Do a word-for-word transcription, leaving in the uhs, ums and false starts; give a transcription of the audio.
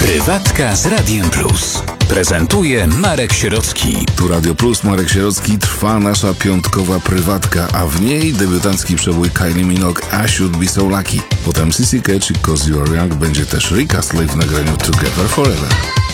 Prywatka z Radiem Plus. Prezentuje Marek Sierocki. Tu Radio Plus, Marek Sierocki. Trwa nasza piątkowa prywatka, a w niej debiutancki przebój Kylie Minogue I Should Be So Lucky. Potem Sissy Catch i Cause You Are Young, będzie też Rick Astley w nagraniu Together Forever.